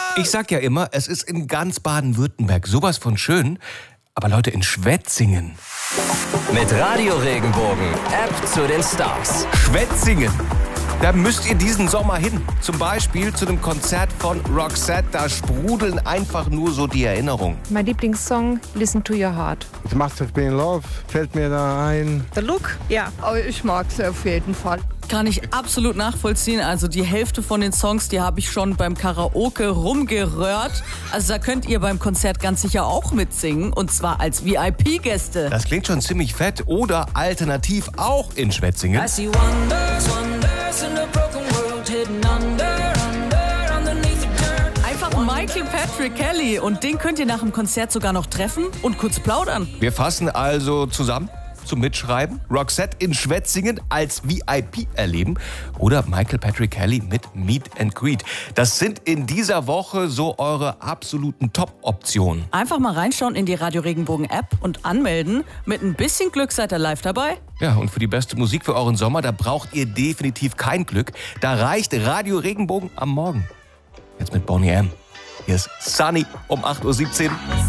Ich sag ja immer, es ist in ganz Baden-Württemberg sowas von schön. Aber Leute, in Schwetzingen. Mit Radio Regenbogen, App zu den Stars. Schwetzingen. Da müsst ihr diesen Sommer hin. Zum Beispiel zu einem Konzert von Roxette. Da sprudeln einfach nur so die Erinnerungen. Mein Lieblingssong, Listen to Your Heart. It Must Have Been Love fällt mir da ein. The Look? Ja. Aber ich mag es auf jeden Fall. Kann ich absolut nachvollziehen. Also die Hälfte von den Songs, die habe ich schon beim Karaoke rumgerührt. Also da könnt ihr beim Konzert ganz sicher auch mitsingen. Und zwar als VIP-Gäste. Das klingt schon ziemlich fett. Oder alternativ auch in Schwetzingen. Einfach Michael Patrick Kelly. Und den könnt ihr nach dem Konzert sogar noch treffen und kurz plaudern. Wir fassen also zusammen zum Mitschreiben. Roxette in Schwetzingen als VIP erleben oder Michael Patrick Kelly mit Meet and Greet. Das sind in dieser Woche so eure absoluten Top-Optionen. Einfach mal reinschauen in die Radio Regenbogen App und anmelden. Mit ein bisschen Glück seid ihr live dabei. Ja, und für die beste Musik für euren Sommer, da braucht ihr definitiv kein Glück. Da reicht Radio Regenbogen am Morgen. Jetzt mit Boney M. Hier ist Sunny um 8:17 Uhr.